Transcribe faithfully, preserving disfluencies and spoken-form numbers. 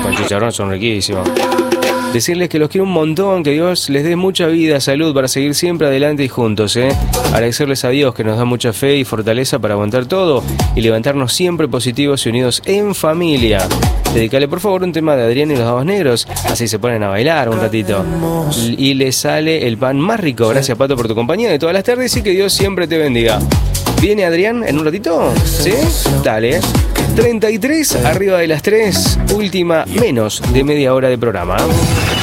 con chicharrón son riquísimos. Decirles que los quiero un montón, que Dios les dé mucha vida, salud para seguir siempre adelante y juntos, ¿eh? Agradecerles a Dios que nos da mucha fe y fortaleza para aguantar todo y levantarnos siempre positivos y unidos en familia. Dedicale por favor un tema de Adrián y los Dados Negros, así se ponen a bailar un ratito. Y les sale el pan más rico. Gracias, Pato, por tu compañía de todas las tardes y que Dios siempre te bendiga. ¿Viene Adrián en un ratito? ¿Sí? Dale. treinta y tres arriba de las tres, última menos de media hora de programa.